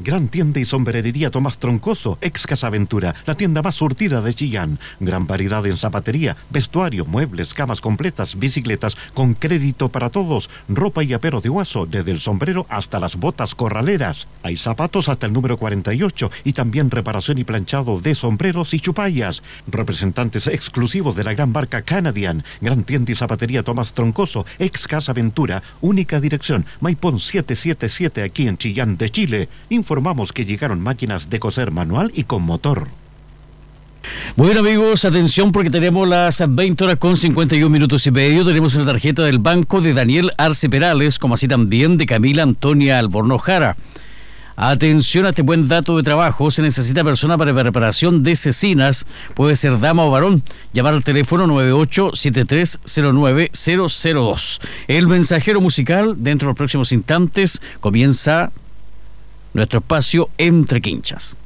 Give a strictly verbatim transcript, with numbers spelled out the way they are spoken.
Gran tienda y sombrerería Tomás Troncoso, ex Casa Ventura, la tienda más surtida de Chillán. Gran variedad en zapatería, vestuario, muebles, camas completas, bicicletas, con crédito para todos, ropa y apero de Guaso, desde el sombrero hasta las botas corraleras. Hay zapatos hasta el número cuarenta y ocho y también reparación y planchado de sombreros y chupallas. Representantes exclusivos de la gran marca Canadian. Gran tienda y zapatería Tomás Troncoso, ex Casa Ventura, única dirección, Maipón setecientos setenta y siete aquí en Chillán de Chile. Informamos que llegaron máquinas de coser manual y con motor. Bueno, amigos, atención porque tenemos las veinte horas con cincuenta y un minutos y medio. Tenemos una tarjeta del banco de Daniel Arce Perales, como así también de Camila Antonia Albornoz Jara. Atención a este buen dato de trabajo. Se necesita persona para reparación de cecinas. Puede ser dama o varón. Llamar al teléfono nueve ocho siete tres cero nueve cero cero dos. El mensajero musical, dentro de los próximos instantes, comienza nuestro espacio Entre Quinchas.